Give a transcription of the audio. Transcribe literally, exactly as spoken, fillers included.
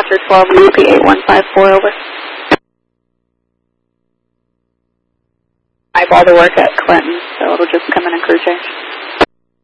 Roger, twelve U P eight one five four, over. I have all the work at Clinton, so it'll just come in and crew change.